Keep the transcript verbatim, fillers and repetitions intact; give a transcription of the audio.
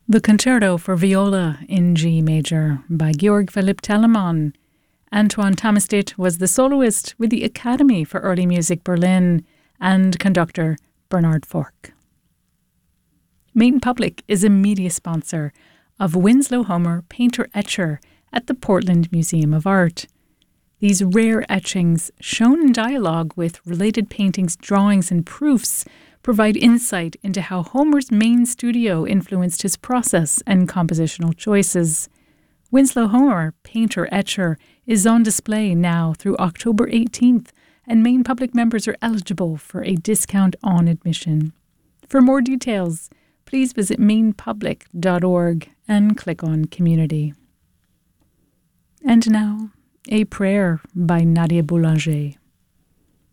The Concerto for Viola in G Major by Georg Philipp Telemann. Antoine Tamestit was the soloist with the Academy for Early Music Berlin and conductor Bernard Fork. Main Public is a media sponsor of Winslow Homer Painter-Etcher at the Portland Museum of Art. These rare etchings, shown in dialogue with related paintings, drawings and proofs, provide insight into how Homer's main studio influenced his process and compositional choices. Winslow Homer, Painter-Etcher, is on display now through October eighteenth, and Main Public members are eligible for a discount on admission. For more details, please visit main public dot org and click on Community. And now, a prayer by Nadia Boulanger.